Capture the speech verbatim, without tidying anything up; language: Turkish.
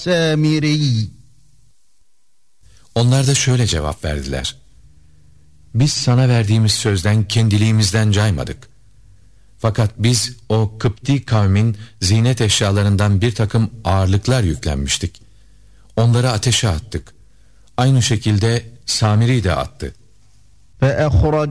السامري. Onlar da şöyle cevap verdiler: Biz sana verdiğimiz sözden kendiliğimizden caymadık. Fakat biz o Kıpti kavmin zinet eşyalarından bir takım ağırlıklar yüklenmiştik. Onları ateşe attık. Aynı şekilde Samiri de attı. فأخرج